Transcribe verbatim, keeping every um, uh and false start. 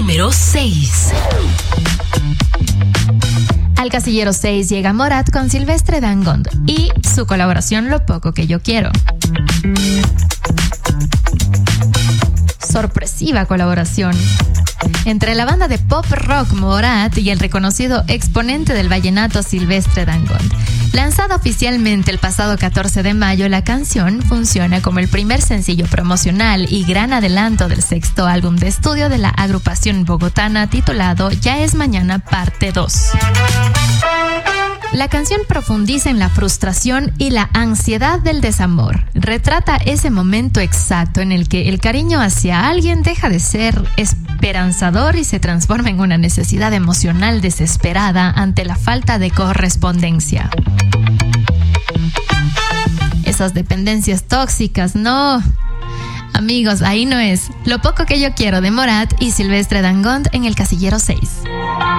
Número seis. Al casillero seis llega Morat con Silvestre Dangond y su colaboración Lo poco que yo quiero. Sorpresiva colaboración entre la banda de pop rock Morat y el reconocido exponente del vallenato Silvestre Dangond. Lanzada oficialmente el pasado catorce de mayo, la canción funciona como el primer sencillo promocional y gran adelanto del sexto álbum de estudio de la agrupación bogotana titulado Ya es Mañana Parte dos. La canción profundiza en la frustración y la ansiedad del desamor. Retrata ese momento exacto en el que el cariño hacia alguien deja de ser esperanzador y se transforma en una necesidad emocional desesperada ante la falta de correspondencia. Esas dependencias tóxicas, no. Amigos, ahí no es. Lo poco que yo quiero de Morat y Silvestre Dangond en el casillero seis.